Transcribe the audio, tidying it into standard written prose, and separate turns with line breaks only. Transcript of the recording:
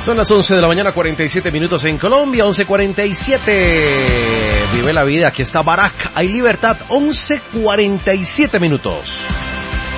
Son las 11 de la mañana, 47 minutos en Colombia, 11:47. Vive la vida, aquí está Barack, hay libertad, 11:47 minutos.